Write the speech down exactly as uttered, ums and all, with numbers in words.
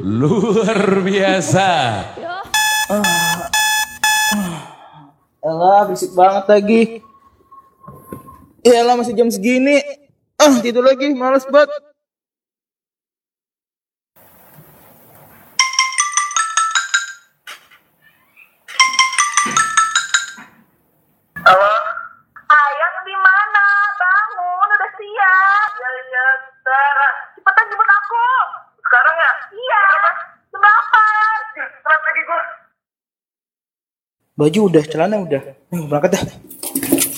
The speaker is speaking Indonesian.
luar biasa. Elah, berisik banget lagi. Elah, masih jam segini. Ah, tidur lagi, males banget. Halo? Ayang di mana? Bangun, udah siap. Iya, iya, bentar. Cepetan jemput aku. Sekarang ya? Iya. Seberapa? Telat lagi gue. Baju udah, celana udah. Nih, berangkat dah.